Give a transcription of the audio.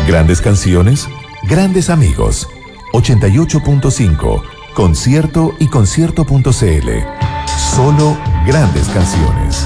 Grandes canciones, grandes amigos. 88.5, concierto y concierto.cl. Solo grandes canciones.